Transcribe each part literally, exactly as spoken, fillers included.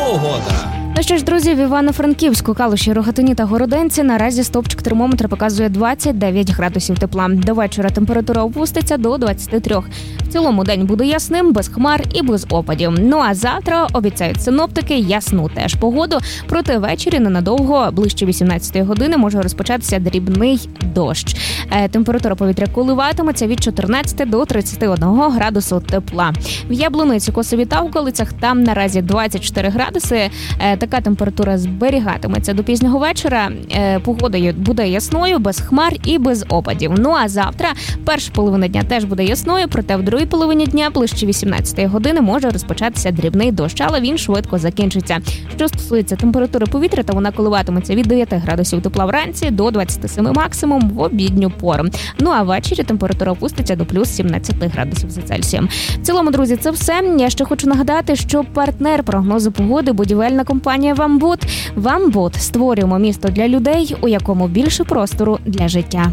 Погода. Ну що ж, друзі, в Івано-Франківську, Калуші, Рогатині та Городенці наразі стовпчик термометра показує двадцять дев'ять градусів тепла. До вечора температура опуститься до двадцять три. В цілому день буде ясним, без хмар і без опадів. Ну а завтра, обіцяють синоптики, ясну теж погоду. Проте ввечері ненадовго, ближче вісімнадцятої години, може розпочатися дрібний дощ. Е, температура повітря коливатиметься від чотирнадцяти до тридцяти одного градусу тепла. В Яблуниці, Косові та околицях там наразі двадцять чотири градуси. Е, така температура зберігатиметься до пізнього вечора. Е, погода буде ясною, без хмар і без опадів. Ну а завтра перша половина дня теж буде ясною, проте в другій половині дня, ближче вісімнадцятої години, може розпочатися дрібний дощ, але він швидко закінчиться. Що стосується температури повітря, то вона коливатиметься від дев'яти градусів тепла вранці до двадцяти семи максимум в обідню пору. Ну а ввечері температура опуститься до плюс сімнадцяти градусів за Цельсієм. В цілому, друзі, це все. Я ще хочу нагадати, що партнер прогнозу погоди – будівельна компанія «Вамбут». «Вамбут» – створюємо місто для людей, у якому більше простору для життя.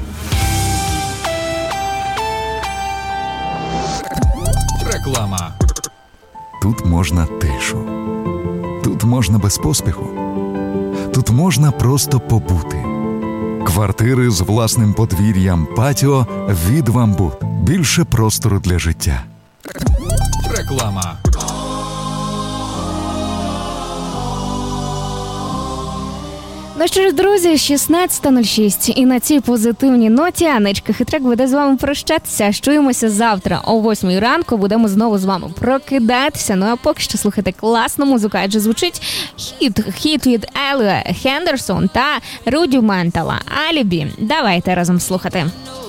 Реклама. Тут можна тишу. Тут можна без поспіху. Тут можна просто побути. Квартири з власним подвір'ям, патіо від «Вамбут». Більше простору для життя. Реклама. Ну що ж, друзі, шістнадцята нуль шість. І на цій позитивній ноті Анечка Хитряк буде з вами прощатися. Чуємося завтра о восьмій ранку. Будемо знову з вами прокидатися. Ну а поки що слухайте класну музику, адже звучить хіт, хіт від Елі Хендерсон та Руді Ментала. Алібі. Давайте разом слухати.